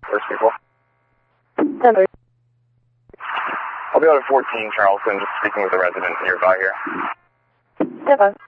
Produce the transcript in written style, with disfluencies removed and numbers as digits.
first people. Hello. I'll be out at 14 Charleston, just speaking with a resident nearby here. Hello.